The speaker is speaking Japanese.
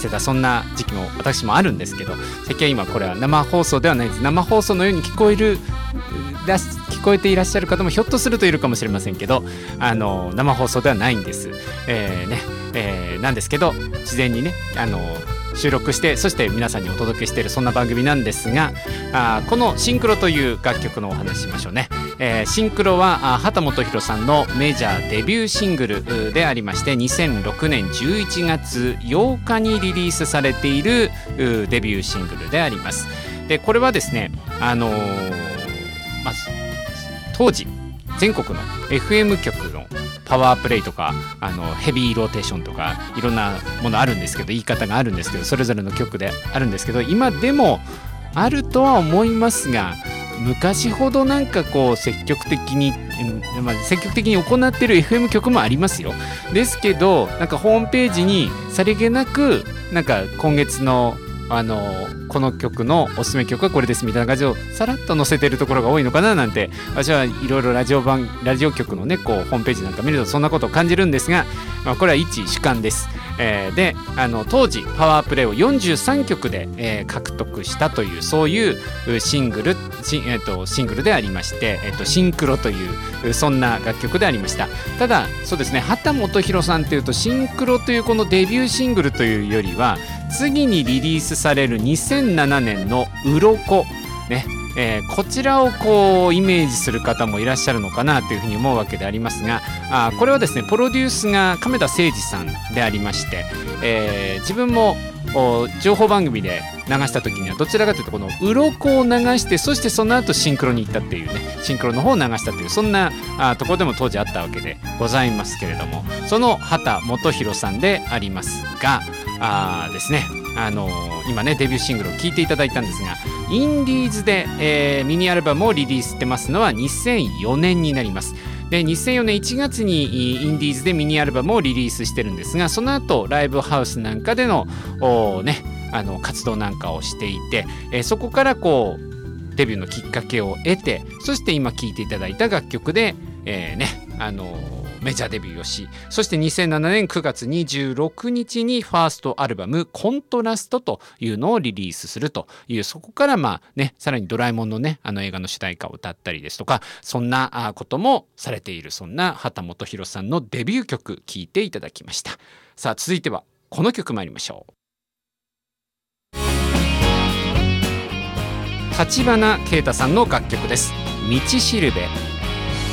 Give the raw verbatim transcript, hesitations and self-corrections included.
してたそんな時期も私もあるんですけど、最近は今これは生放送ではないです。生放送のように聞こえる聞こえていらっしゃる方もひょっとするといるかもしれませんけど、あの生放送ではないんです、えーねえー、なんですけど事前にねあの収録して、そして皆さんにお届けしているそんな番組なんですが、あこのシンクロという楽曲のお話しましょうね。えー、シンクロは秦基博さんのメジャーデビューシングルでありまして、にせんろくねんじゅういちがつようかにリリースされているデビューシングルであります。でこれはですね、あのーまず当時全国の エフエム 局のパワープレイとかあのヘビーローテーションとかいろんなものあるんですけど、言い方があるんですけど、それぞれの局であるんですけど、今でもあるとは思いますが、昔ほどなんかこう積極的に、まあ、積極的に行っている エフエム 局もありますよ。ですけどなんかホームページにさりげなくなんか今月のあのこの曲のおすすめ曲はこれですみたいな感じをさらっと載せてるところが多いのかななんて、私はいろいろラジオ版ラジオ局のねこうホームページなんか見るとそんなことを感じるんですが、まあ、これは一主観です。えー、であの当時パワープレイをよんじゅうさんきょくで、えー、獲得したというそういうシングルシン、えー、とシングルでありまして、えー、とシンクロというそんな楽曲でありました。ただそうですね、秦基博さんというとシンクロというこのデビューシングルというよりは次にリリースされるにせんななねんの鱗ね、えー、こちらをこうイメージする方もいらっしゃるのかなというふうに思うわけでありますが、あこれはですねプロデュースが亀田誠二さんでありまして、えー、自分も情報番組で流した時にはどちらかというとこの鱗を流して、そしてその後シンクロに行ったっていうね、シンクロの方を流したというそんなあところでも当時あったわけでございますけれども、その秦基博さんでありますが、あですねあのー、今ねデビューシングルを聴いていただいたんですが、インディーズで、えー、ミニアルバムをリリースしてますのはにせんよねんになります。でにせんよねんいちがつにインディーズでミニアルバムをリリースしてるんですが、その後ライブハウスなんかでの、ね、あの活動なんかをしていて、えー、そこからこうデビューのきっかけを得て、そして今聴いていただいた楽曲で、えーねあのーメジャーデビューをし、そしてにせんななねんくがつにじゅうろくにちにファーストアルバムコントラストというのをリリースするという、そこからまあねさらにドラえもんのねあの映画の主題歌を歌ったりですとか、そんなこともされている、そんな秦基博さんのデビュー曲聴いていただきました。さあ続いてはこの曲参りましょう。橘慶太さんの楽曲です。道しるべ。